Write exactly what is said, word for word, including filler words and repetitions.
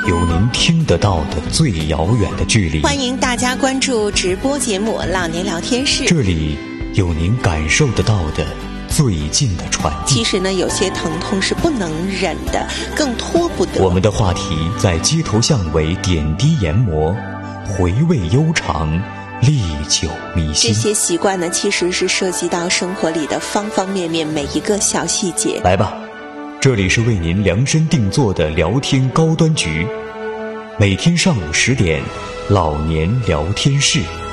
有您听得到的最遥远的距离。 欢迎大家关注直播节目《老年聊天室》， 这里有您感受得到的最近的传递。 其实呢，有些疼痛是不能忍的，更拖不得。 我们的话题在街头巷尾点滴研磨，回味悠长，历久弥新。 这些习惯呢，其实是涉及到生活里的方方面面，每一个小细节。 来吧，这里是为您量身定做的聊天高端局，每天上午十点，老年聊天室。